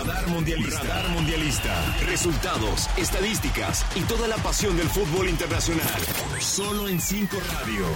Radar Mundialista. Radar Mundialista. Resultados, estadísticas y toda la pasión del fútbol internacional. Solo en 5 Radio.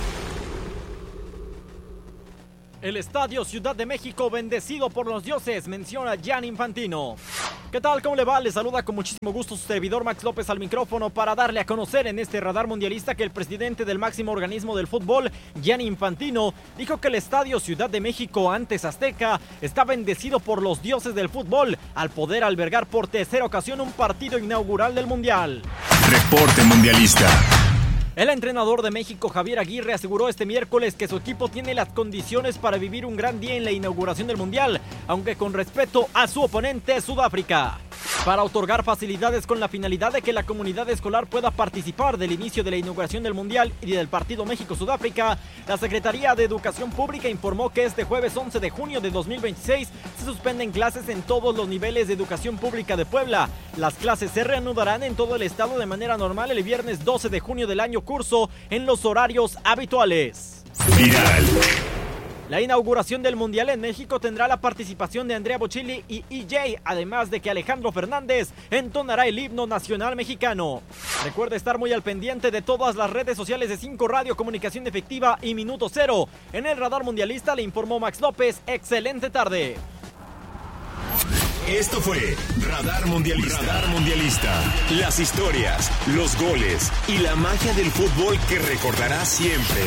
El Estadio Ciudad de México bendecido por los dioses, menciona Gianni Infantino. ¿Qué tal? ¿Cómo le va? Le saluda con muchísimo gusto su servidor Max López al micrófono para darle a conocer en este Radar Mundialista que el presidente del máximo organismo del fútbol, Gianni Infantino, dijo que el Estadio Ciudad de México, antes Azteca, está bendecido por los dioses del fútbol al poder albergar por tercera ocasión un partido inaugural del Mundial. Reporte Mundialista. El entrenador de México, Javier Aguirre, aseguró este miércoles que su equipo tiene las condiciones para vivir un gran día en la inauguración del Mundial, aunque con respeto a su oponente, Sudáfrica. Para otorgar facilidades con la finalidad de que la comunidad escolar pueda participar del inicio de la inauguración del Mundial y del partido México-Sudáfrica, la Secretaría de Educación Pública informó que este jueves 11 de junio de 2026 se suspenden clases en todos los niveles de educación pública de Puebla. Las clases se reanudarán en todo el estado de manera normal el viernes 12 de junio del año curso en los horarios habituales. Viral. La inauguración del Mundial en México tendrá la participación de Andrea Bocelli y EJ, además de que Alejandro Fernández entonará el himno nacional mexicano. Recuerde estar muy al pendiente de todas las redes sociales de 5 Radio, Comunicación Efectiva y Minuto Cero. En el Radar Mundialista le informó Max López. Excelente tarde. Esto fue Radar Mundialista. Radar Mundialista. Las historias, los goles y la magia del fútbol que recordarás siempre.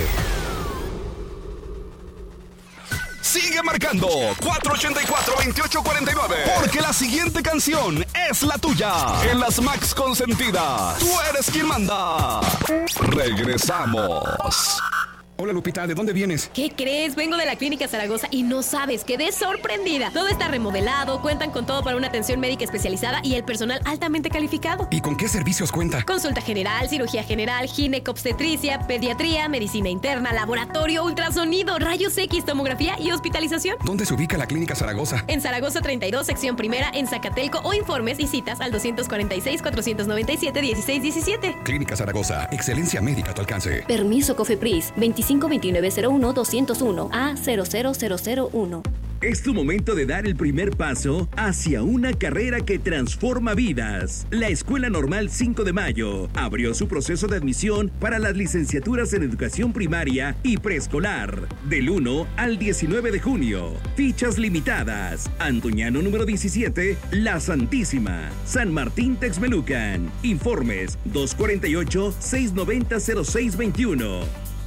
Sigue marcando 484-2849 porque la siguiente canción es la tuya. En las Max Consentidas, tú eres quien manda. Regresamos. Hola Lupita, ¿de dónde vienes? ¿Qué crees? Vengo de la Clínica Zaragoza y no sabes, quedé sorprendida. Todo está remodelado, cuentan con todo para una atención médica especializada y el personal altamente calificado. ¿Y con qué servicios cuenta? Consulta general, cirugía general, ginecobstetricia, pediatría, medicina interna, laboratorio, ultrasonido, rayos X, tomografía y hospitalización. ¿Dónde se ubica la Clínica Zaragoza? En Zaragoza 32, sección primera, en Zacatelco, o informes y citas al 246-497-1617. Clínica Zaragoza, excelencia médica a tu alcance. Permiso COFEPRIS 252901-201 A00001. Es tu momento de dar el primer paso hacia una carrera que transforma vidas. La Escuela Normal 5 de Mayo abrió su proceso de admisión para las licenciaturas en educación primaria y preescolar del 1 al 19 de junio. Fichas limitadas. Antoñano número 17, La Santísima, San Martín Texmelucan. Informes 248-690-0621.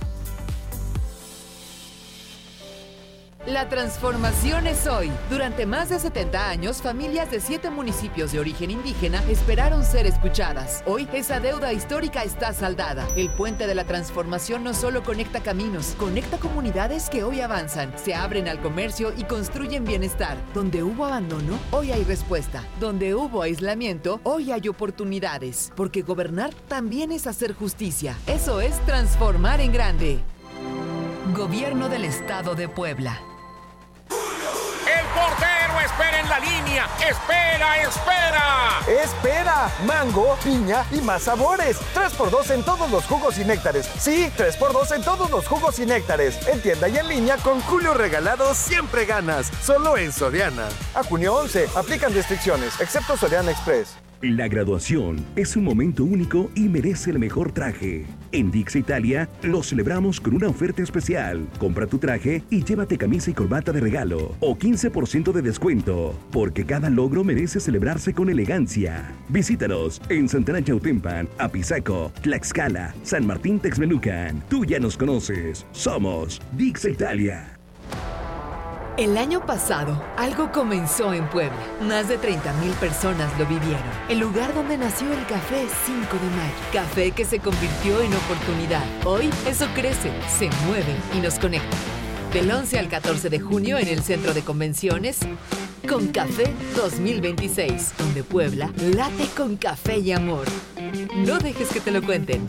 La transformación es hoy. Durante más de 70 años, familias de 7 municipios de origen indígena esperaron ser escuchadas. Hoy, esa deuda histórica está saldada. El puente de la transformación no solo conecta caminos, conecta comunidades que hoy avanzan, se abren al comercio y construyen bienestar. Donde hubo abandono, hoy hay respuesta. Donde hubo aislamiento, hoy hay oportunidades. Porque gobernar también es hacer justicia. Eso es transformar en grande. Gobierno del Estado de Puebla. El portero espera en la línea. Espera. Espera, mango, piña y más sabores. 3x2 en todos los jugos y néctares. Sí, 3x2 en todos los jugos y néctares. En tienda y en línea con Julio Regalado siempre ganas. Solo en Soriana. A junio 11, aplican restricciones, excepto Soriana Express. La graduación es un momento único y merece el mejor traje. En Dix Italia lo celebramos con una oferta especial. Compra tu traje y llévate camisa y corbata de regalo o 15% de descuento, porque cada logro merece celebrarse con elegancia. Visítanos en Santana Chautempan, Apizaco, Tlaxcala, San Martín Texmelucan. Tú ya nos conoces. Somos Dix Italia. El año pasado, algo comenzó en Puebla. Más de 30,000 personas lo vivieron. El lugar donde nació el Café 5 de Mayo. Café que se convirtió en oportunidad. Hoy, eso crece, se mueve y nos conecta. Del 11 al 14 de junio en el Centro de Convenciones, Con Café 2026, donde Puebla late con café y amor. No dejes que te lo cuenten.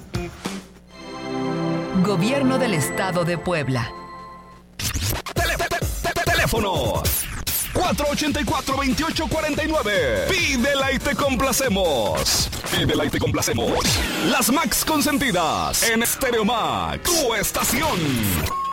Gobierno del Estado de Puebla. Teléfono 484-2849. Pídela y te complacemos. Pídela y te complacemos. Las Max Consentidas en Stereo Max, tu estación.